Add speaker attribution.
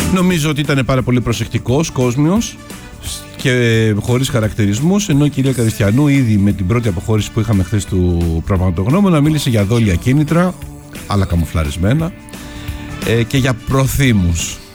Speaker 1: Νομίζω ότι ήταν πάρα πολύ προσεκτικός κόσμιος και χωρίς χαρακτηρισμούς, ενώ η κυρία Καριστιανού ήδη με την πρώτη αποχώρηση που είχαμε χθες του πραγματογνώμονα μίλησε για δόλια κίνητρα, αλλά καμουφλαρισμένα, και για προθήμους.